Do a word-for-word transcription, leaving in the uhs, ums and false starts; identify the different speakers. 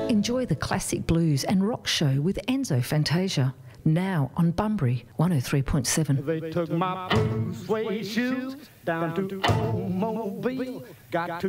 Speaker 1: Enjoy the classic blues and rock show with Enzo Fantasia. Now on Bunbury one oh three point seven.
Speaker 2: They took my blue suede shoes down to Old Mobile. Got to